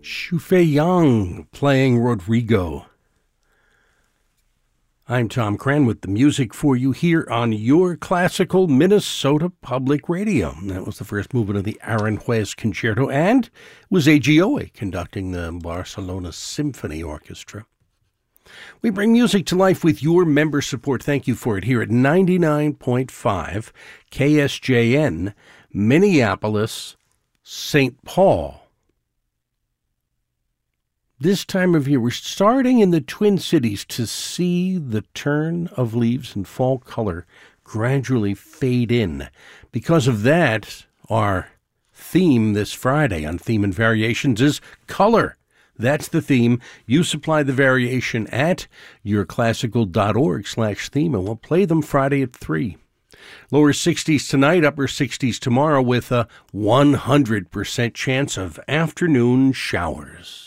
Shu-Fei Yang playing Rodrigo. I'm Tom Cran with the music for you here on your classical Minnesota Public Radio. That was the first movement of the Aranjuez Concerto, and it was AGOA conducting the Barcelona Symphony Orchestra. We bring music to life with your member support. Thank you for it here at 99.5 KSJN, Minneapolis, St. Paul. This time of year, we're starting in the Twin Cities to see the turn of leaves and fall color gradually fade in. Because of that, our theme this Friday on Theme and Variations is color. That's the theme. You supply the variation at yourclassical.org/theme, and we'll play them Friday at 3. Lower 60s tonight, upper 60s tomorrow with a 100% chance of afternoon showers.